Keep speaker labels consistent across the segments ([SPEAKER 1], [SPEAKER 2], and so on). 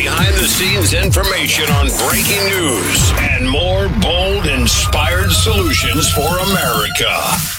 [SPEAKER 1] behind-the-scenes information on breaking news and more bold, inspired solutions for America.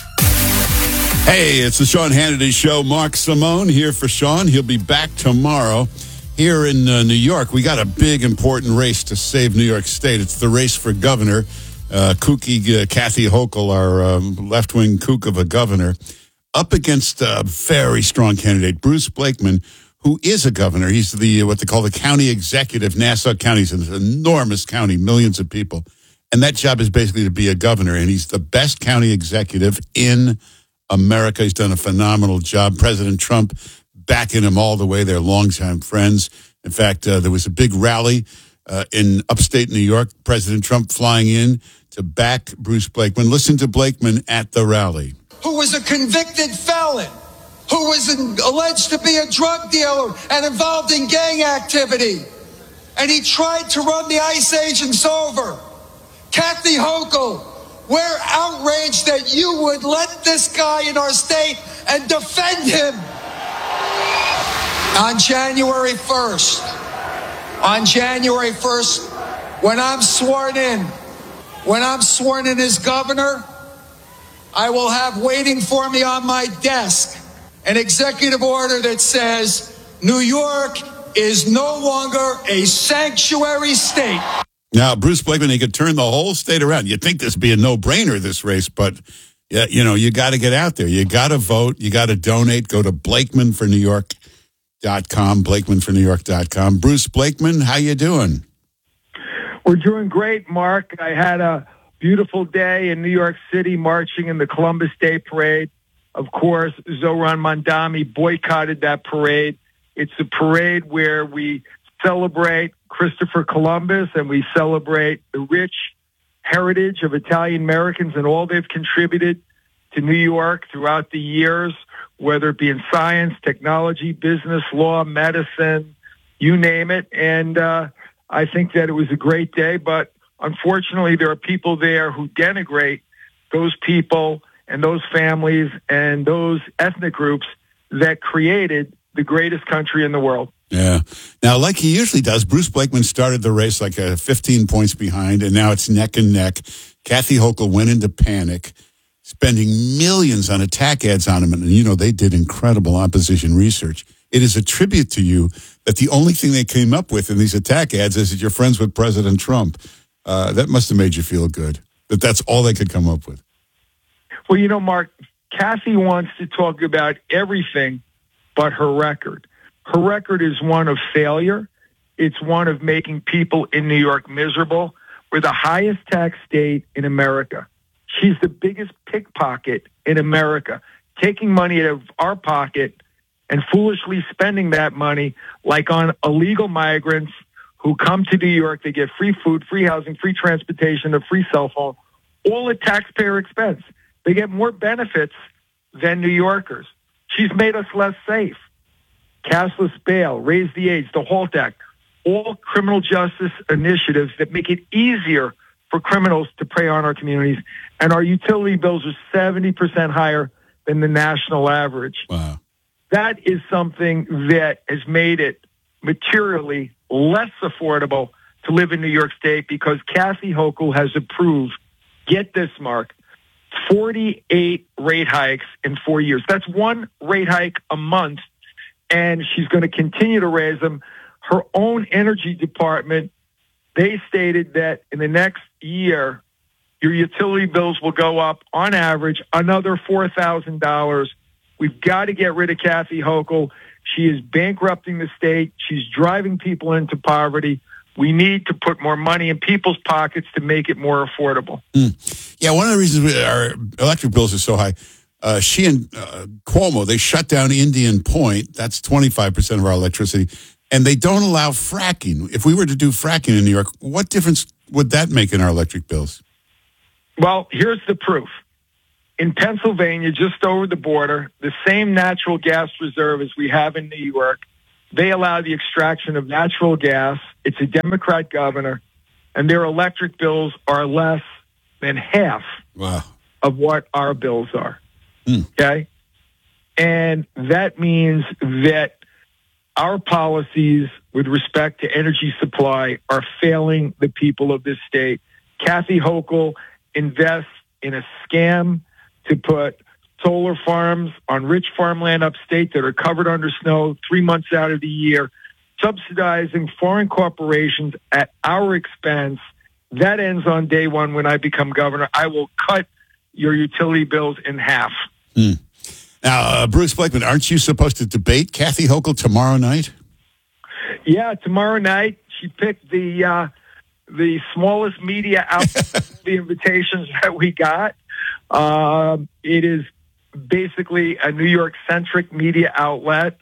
[SPEAKER 2] Hey, it's the Sean Hannity Show. Mark Simone here for Sean. He'll be back tomorrow. Here in New York, we got a big, important race to save New York State. It's the race for governor. Kooky Kathy Hochul, our left-wing kook of a governor, up against a very strong candidate, Bruce Blakeman, who is a governor. He's the what they call the county executive. Nassau County is an enormous county, millions of people. And that job is basically to be a governor. And he's the best county executive in America. He's done a phenomenal job. President Trump backing him all the way. They're longtime friends. In fact, there was a big rally in upstate New York. President Trump flying in to back Bruce Blakeman. Listen to Blakeman at the rally.
[SPEAKER 3] Who was a convicted felon, who was alleged to be a drug dealer and involved in gang activity. And he tried to run the ICE agents over. Kathy Hochul, we're outraged that you would let this guy in our state and defend him. On January 1st, when I'm sworn in as governor, I will have waiting for me on my desk an executive order that says New York is no longer a sanctuary state.
[SPEAKER 2] Now, Bruce Blakeman, he could turn the whole state around. You'd think this would be a no-brainer, this race, but yeah, you know, you got to get out there. You got to vote. You got to donate. Go to BlakemanForNewYork.com, BlakemanForNewYork.com. Bruce Blakeman, how you doing?
[SPEAKER 4] We're doing great, Mark. I had a beautiful day in New York City marching in the Columbus Day Parade. Of course, Zohran Mamdani boycotted that parade. It's a parade where we celebrate Christopher Columbus and we celebrate the rich heritage of Italian Americans and all they've contributed to New York throughout the years, whether it be in science, technology, business, law, medicine, you name it. And I think that it was a great day, but unfortunately, there are people there who denigrate those people and those families and those ethnic groups that created the greatest country in the world.
[SPEAKER 2] Yeah. Now, like he usually does, Bruce Blakeman started the race like 15 points behind, and now it's neck and neck. Kathy Hochul went into panic, spending millions on attack ads on him. And, you know, they did incredible opposition research. It is a tribute to you that the only thing they came up with in these attack ads is that you're friends with President Trump. That must have made you feel good, that that's all they could come up with.
[SPEAKER 4] Well, you know, Mark, Kathy wants to talk about everything but her record. Her record is one of failure. It's one of making people in New York miserable. We're the highest tax state in America. She's the biggest pickpocket in America, taking money out of our pocket and foolishly spending that money like on illegal migrants who come to New York. They get free food, free housing, free transportation, a free cell phone, all at taxpayer expense. They get more benefits than New Yorkers. She's made us less safe. Cashless bail, raise the age, the HALT Act, all criminal justice initiatives that make it easier for criminals to prey on our communities. And our utility bills are 70% higher than the national average.
[SPEAKER 2] Wow.
[SPEAKER 4] That is something that has made it materially less affordable to live in New York State because Kathy Hochul has approved, get this, Mark, 48 rate hikes in 4 years. That's one rate hike a month, and she's going to continue to raise them. Her own energy department, they stated that in the next year, your utility bills will go up on average another $4,000. We've got to get rid of Kathy Hochul. She is bankrupting the state. She's driving people into poverty. We need to put more money in people's pockets to make it more affordable.
[SPEAKER 2] Yeah, one of the reasons our electric bills are so high, she and Cuomo, they shut down Indian Point. That's 25% of our electricity. And they don't allow fracking. If we were to do fracking in New York, what difference would that make in our electric bills?
[SPEAKER 4] Well, here's the proof. In Pennsylvania, just over the border, the same natural gas reserve as we have in New York, they allow the extraction of natural gas. It's a Democrat governor, and their electric bills are less than half of what our bills are. Okay? And that means that our policies with respect to energy supply are failing the people of this state. Kathy Hochul invests in a scam to put solar farms on rich farmland upstate that are covered under snow 3 months out of the year, subsidizing foreign corporations at our expense. That ends on day one when I become governor. I will cut your utility bills in half.
[SPEAKER 2] Now, Bruce Blakeman, aren't you supposed to debate Kathy Hochul tomorrow night?
[SPEAKER 4] Yeah, tomorrow night. She picked the smallest media outlet of the invitations that we got. It is basically a New York-centric media outlet.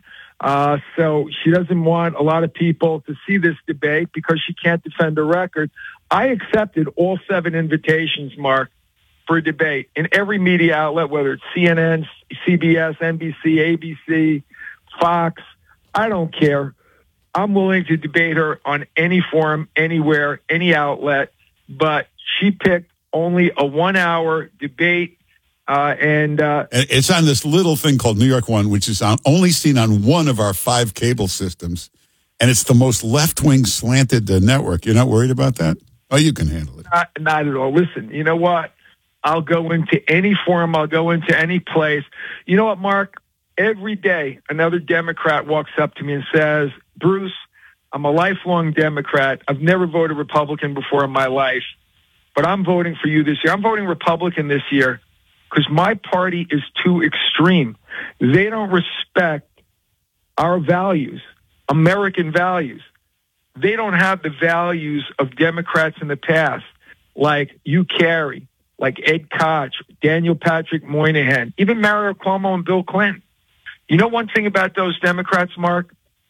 [SPEAKER 4] So she doesn't want a lot of people to see this debate because she can't defend her record. I accepted all 7 invitations, Mark, for a debate in every media outlet, whether it's CNN, CBS, NBC, ABC, Fox. I don't care. I'm willing to debate her on any forum, anywhere, any outlet, but she picked only a 1-hour debate. And
[SPEAKER 2] it's on this little thing called New York One, which is only seen on one of our 5 cable systems. And it's the most left-wing slanted network. You're not worried about that? Oh, you can handle it.
[SPEAKER 4] Not at all. Listen, you know what? I'll go into any forum. I'll go into any place. You know what, Mark? Every day, another Democrat walks up to me and says, Bruce, I'm a lifelong Democrat. I've never voted Republican before in my life, but I'm voting for you this year. I'm voting Republican this year because my party is too extreme. They don't respect our values, American values. They don't have the values of Democrats in the past, like Hugh Carey, like Ed Koch, Daniel Patrick Moynihan, even Mario Cuomo and Bill Clinton. You know one thing about those Democrats, Mark?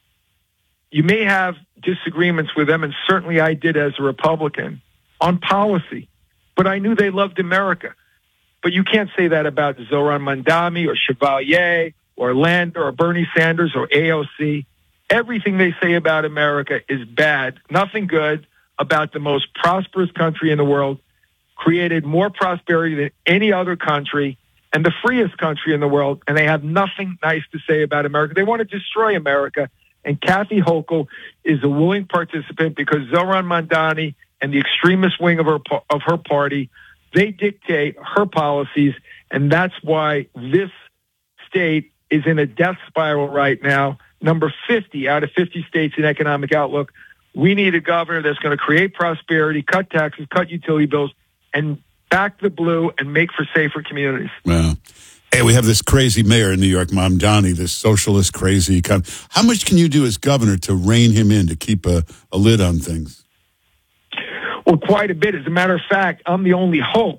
[SPEAKER 4] You may have disagreements with them, and certainly I did as a Republican, on policy. But I knew they loved America. But you can't say that about Zohran Mamdani or Chevalier or Lander or Bernie Sanders or AOC. Everything they say about America is bad, nothing good about the most prosperous country in the world, created more prosperity than any other country, and the freest country in the world, and they have nothing nice to say about America. They want to destroy America, and Kathy Hochul is a willing participant because Zohran Mamdani and the extremist wing of her party, they dictate her policies, and that's why this state is in a death spiral right now, number 50 out of 50 states in economic outlook. We need a governor that's going to create prosperity, cut taxes, cut utility bills, and back the blue and make for safer communities.
[SPEAKER 2] Well, hey, we have this crazy mayor in New York, Mamdani, this socialist crazy. How much can you do as governor to rein him in, to keep a lid on things?
[SPEAKER 4] Well, quite a bit. As a matter of fact, I'm the only hope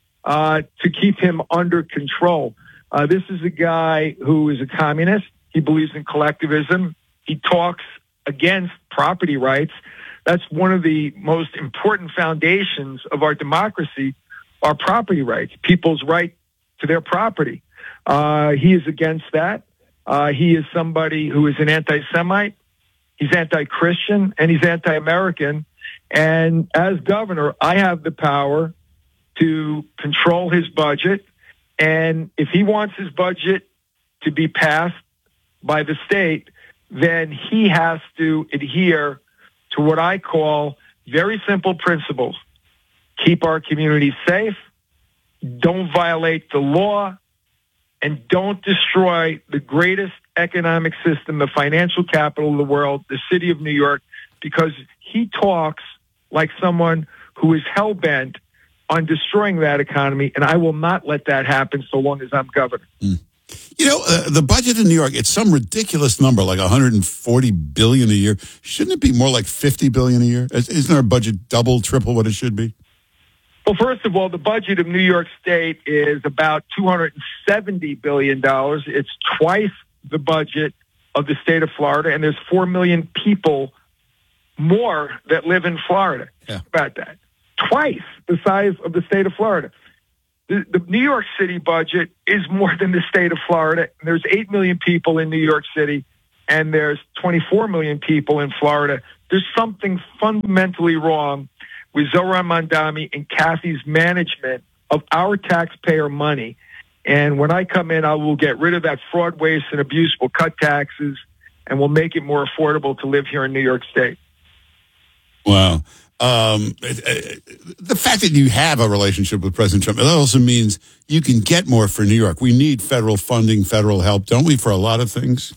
[SPEAKER 4] to keep him under control. This is a guy who is a communist. He believes in collectivism. He talks against property rights. That's one of the most important foundations of our democracy, our property rights, people's right to their property. He is against that. He is somebody who is an anti-Semite. He's anti-Christian, and he's anti-American. And as governor, I have the power to control his budget. And if he wants his budget to be passed by the state, then he has to adhere to what I call very simple principles. Keep our communities safe, don't violate the law, and don't destroy the greatest economic system, the financial capital of the world, the city of New York, because he talks like someone who is hell-bent on destroying that economy, and I will not let that happen so long as I'm governor.
[SPEAKER 2] You know, the budget in New York, it's some ridiculous number, like $140 billion a year. Shouldn't it be more like $50 billion a year? Isn't our budget double, triple what it should be?
[SPEAKER 4] Well, first of all, the budget of New York State is about $270 billion. It's twice the budget of the state of Florida, and there's 4 million people more that live in Florida.
[SPEAKER 2] Yeah.
[SPEAKER 4] Think about that. Twice the size of the state of Florida. The New York City budget is more than the state of Florida. There's 8 million people in New York City, and there's 24 million people in Florida. There's something fundamentally wrong with Zohran Mamdani and Kathy's management of our taxpayer money. And when I come in, I will get rid of that fraud, waste, and abuse. We'll cut taxes, and will make it more affordable to live here in New York State.
[SPEAKER 2] Wow. The fact that you have a relationship with President Trump, that also means you can get more for New York. We need federal funding, federal help, don't we, for a lot of things?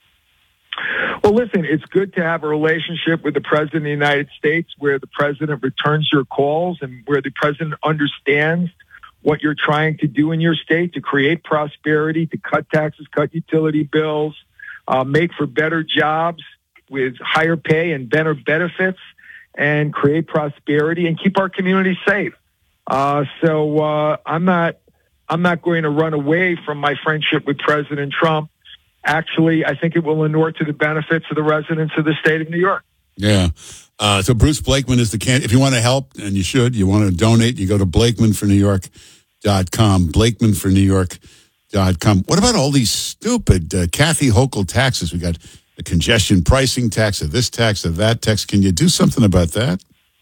[SPEAKER 4] Well, listen, it's good to have a relationship with the President of the United States where the President returns your calls and where the President understands what you're trying to do in your state to create prosperity, to cut taxes, cut utility bills, make for better jobs with higher pay and better benefits, and create prosperity and keep our community safe. So I'm not going to run away from my friendship with President Trump. Actually, I think it will inure to the benefits of the residents of the state of New York.
[SPEAKER 2] Yeah. So Bruce Blakeman is the candidate. If you want to help, and you should, you want to donate, you go to BlakemanForNewYork.com, BlakemanForNewYork.com. What about all these stupid Kathy Hochul taxes? We got the congestion pricing tax, of this tax, of that tax. Can you do something about that?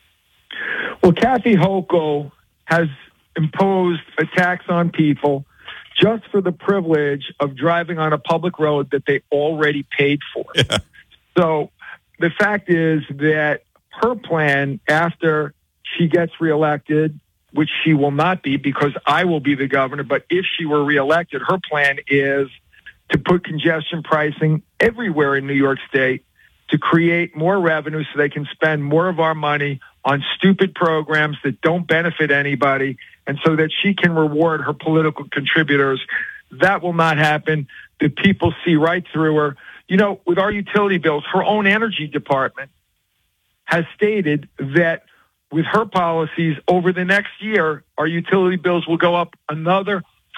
[SPEAKER 4] Well, Kathy Hochul has imposed a tax on people just for the privilege of driving on a public road that they already paid for.
[SPEAKER 2] Yeah.
[SPEAKER 4] So the fact is that her plan after she gets reelected, which she will not be because I will be the governor, but if she were reelected, her plan is to put congestion pricing everywhere in New York State to create more revenue so they can spend more of our money on stupid programs that don't benefit anybody, and so that she can reward her political contributors. That will not happen. The people see right through her. You know, with our utility bills, her own energy department has stated that with her policies over the next year, our utility bills will go up another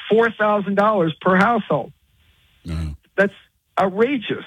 [SPEAKER 4] $4,000 per household.
[SPEAKER 2] No.
[SPEAKER 4] That's outrageous.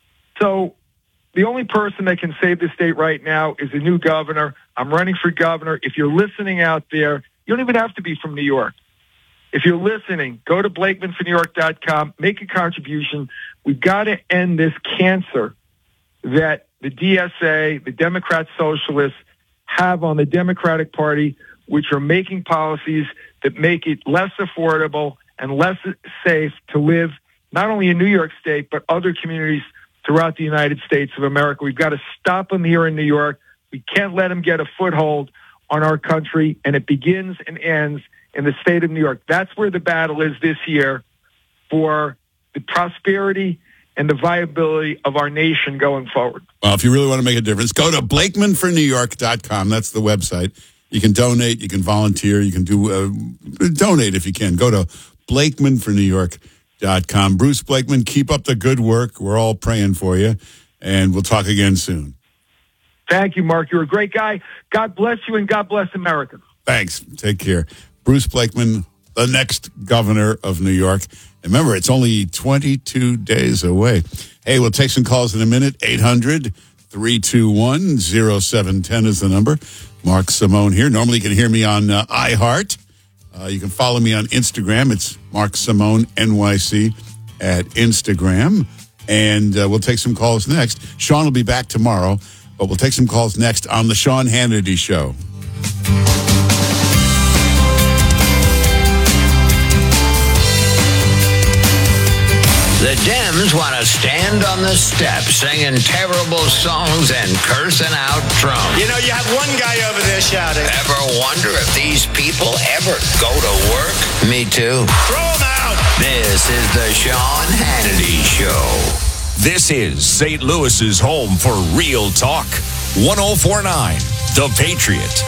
[SPEAKER 4] So the only person that can save the state right now is a new governor. I'm running for governor. If you're listening out there, you don't even have to be from New York. If you're listening, go to BlakemanForNewYork.com, make a contribution. We've got to end this cancer that the DSA, the Democrat Socialists, have on the Democratic Party, which are making policies that make it less affordable and less safe to live not only in New York State, but other communities throughout the United States of America. We've got to stop them here in New York. We can't let them get a foothold on our country, and it begins and ends in the state of New York. That's where the battle is this year for the prosperity and the viability of our nation going forward.
[SPEAKER 2] Well, if you really want to make a difference, go to BlakemanForNewYork.com. That's the website. You can donate, you can volunteer, you can donate if you can. Go to BlakemanForNewYork.com. Bruce Blakeman, keep up the good work. We're all praying for you, and we'll talk again soon.
[SPEAKER 4] Thank you, Mark. You're a great guy. God bless you, and God bless America.
[SPEAKER 2] Thanks. Take care. Bruce Blakeman, the next governor of New York. Remember, it's only 22 days away. Hey, we'll take some calls in a minute. 800-321-0710 is the number. Mark Simone here. Normally you can hear me on iHeart. You can follow me on Instagram. It's Mark Simone NYC at Instagram. And we'll take some calls next. Sean will be back tomorrow, but we'll take some calls next on the Sean Hannity Show.
[SPEAKER 1] The Dems want to stand on the steps singing terrible songs and cursing out Trump.
[SPEAKER 5] You know, you have one guy over there shouting.
[SPEAKER 1] Ever wonder if these people ever go to work? Me too.
[SPEAKER 5] Throw them out.
[SPEAKER 1] This is the Sean Hannity Show.
[SPEAKER 6] This is St. Louis's home for real talk. 104.9 The Patriot.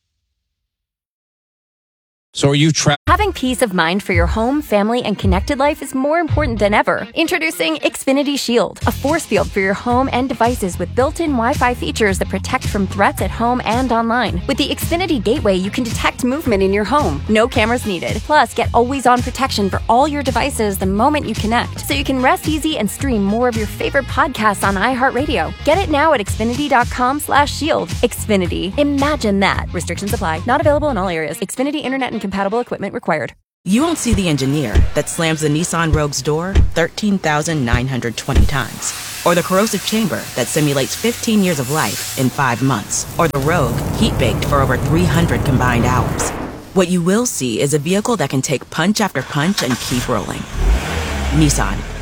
[SPEAKER 7] So are you
[SPEAKER 8] Having peace of mind for your home, family, and connected life is more important than ever. Introducing Xfinity Shield, a force field for your home and devices with built-in Wi-Fi features that protect from threats at home and online. With the Xfinity Gateway, you can detect movement in your home. No cameras needed. Plus, get always-on protection for all your devices the moment you connect, so you can rest easy and stream more of your favorite podcasts on iHeartRadio. Get it now at Xfinity.com/shield. Xfinity. Imagine that. Restrictions apply. Not available in all areas. Xfinity Internet and compatible equipment required.
[SPEAKER 9] You won't see the engineer that slams the Nissan Rogue's door 13,920 times. Or the corrosive chamber that simulates 15 years of life in 5 months. Or the Rogue heat-baked for over 300 combined hours. What you will see is a vehicle that can take punch after punch and keep rolling. Nissan.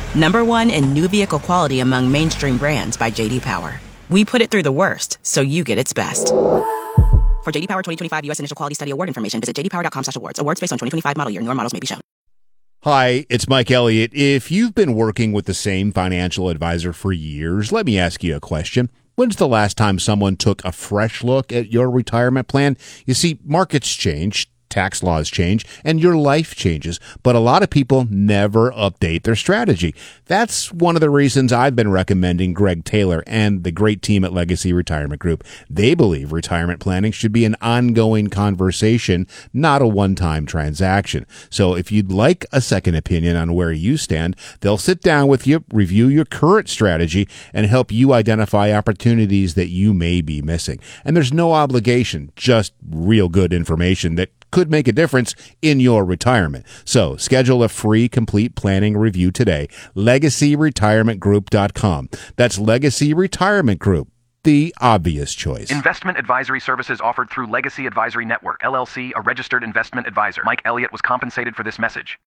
[SPEAKER 9] #1 in new vehicle quality among mainstream brands by J.D. Power. We put it through the worst, so you get its best. For J.D. Power 2025 U.S. Initial Quality Study Award information, visit jdpower.com/awards. Awards based on 2025 model year. Newer models may be shown.
[SPEAKER 7] Hi, it's Mike Elliott. If you've been working with the same financial advisor for years, let me ask you a question. When's the last time someone took a fresh look at your retirement plan? You see, markets change, tax laws change, and your life changes, but a lot of people never update their strategy. That's one of the reasons I've been recommending Greg Taylor and the great team at Legacy Retirement Group. They believe retirement planning should be an ongoing conversation, not a one-time transaction. So if you'd like a second opinion on where you stand, they'll sit down with you, review your current strategy, and help you identify opportunities that you may be missing. And there's no obligation, just real good information that could make a difference in your retirement. So schedule a free complete planning review today. LegacyRetirementGroup.com. That's Legacy Retirement Group, the obvious choice.
[SPEAKER 10] Investment advisory services offered through Legacy Advisory Network, LLC, a registered investment advisor. Mike Elliott was compensated for this message.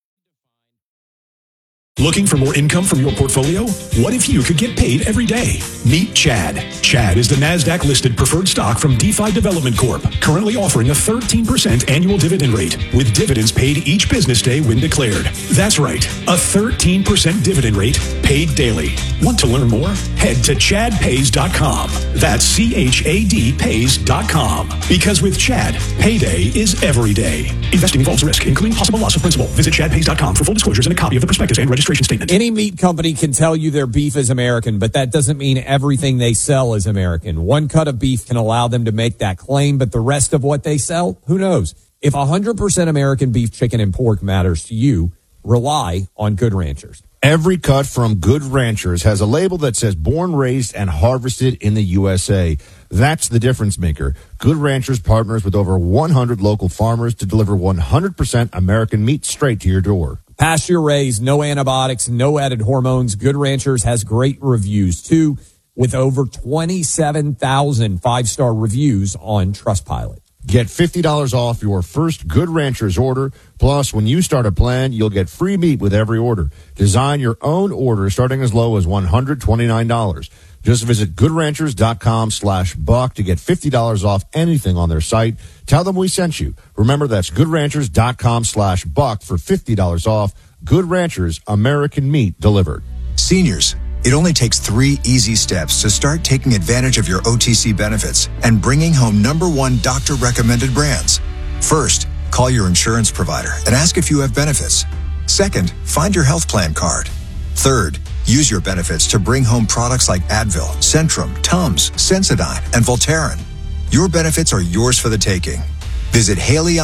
[SPEAKER 11] Looking for more income from your portfolio? What if you could get paid every day? Meet Chad. Chad is the NASDAQ-listed preferred stock from DeFi Development Corp., currently offering a 13% annual dividend rate, with dividends paid each business day when declared. That's right, a 13% dividend rate paid daily. Want to learn more? Head to chadpays.com. That's CHAD pays.com. Because with Chad, payday is every day. Investing involves risk, including possible loss of principal. Visit chadpays.com for full disclosures and a copy of the prospectus and registration statement.
[SPEAKER 12] Any meat company can tell you their beef is American, but that doesn't mean everything they sell is American. One cut of beef can allow them to make that claim, but the rest of what they sell, who knows? If 100% American beef, chicken, and pork matters to you, rely on Good Ranchers.
[SPEAKER 13] Every cut from Good Ranchers has a label that says born, raised, and harvested in the USA. That's the difference maker. Good Ranchers partners with over 100 local farmers to deliver 100% American meat straight to your door.
[SPEAKER 12] Pasture raised, no antibiotics, no added hormones. Good Ranchers has great reviews, too, with over 27,000 five-star reviews on Trustpilot.
[SPEAKER 13] Get $50 off your first Good Ranchers order. Plus, when you start a plan, you'll get free meat with every order. Design your own order starting as low as $129. Just visit goodranchers.com/buck to get $50 off anything on their site. Tell them we sent you. Remember, that's goodranchers.com/buck for $50 off. Good Ranchers, American meat delivered.
[SPEAKER 14] Seniors, it only takes 3 easy steps to start taking advantage of your OTC benefits and bringing home #1 doctor-recommended brands. First, call your insurance provider and ask if you have benefits. Second, find your health plan card. Third, use your benefits to bring home products like Advil, Centrum, Tums, Sensodyne, and Voltaren. Your benefits are yours for the taking. Visit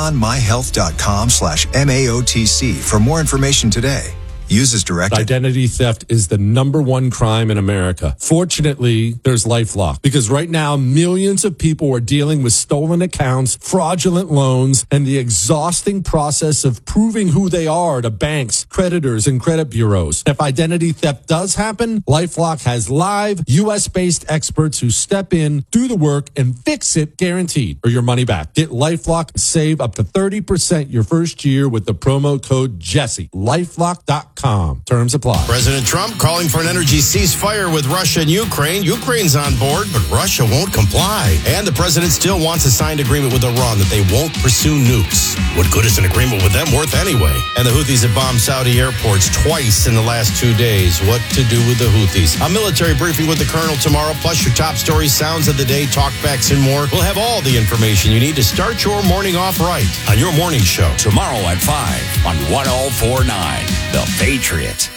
[SPEAKER 14] HaleyOnMyHealth.com/MAOTC for more information today. Use as directed.
[SPEAKER 15] Identity theft is the #1 crime in America. Fortunately, there's LifeLock, because right now millions of people are dealing with stolen accounts, fraudulent loans, and the exhausting process of proving who they are to banks, creditors, and credit bureaus. If identity theft does happen, LifeLock has live U.S.-based experts who step in, do the work, and fix it guaranteed, or your money back. Get LifeLock and save up to 30% your first year with the promo code Jesse. LifeLock.com. Terms apply.
[SPEAKER 16] President Trump calling for an energy ceasefire with Russia and Ukraine. Ukraine's on board, but Russia won't comply. And the president still wants a signed agreement with Iran that they won't pursue nukes. What good is an agreement with them worth anyway? And the Houthis have bombed Saudi airports twice in the last 2 days. What to do with the Houthis? A military briefing with the colonel tomorrow, plus your top stories, sounds of the day, talkbacks, and more. We'll have all the information you need to start your morning off right on your morning show.
[SPEAKER 6] Tomorrow at 5 on 104.9 The Patriot.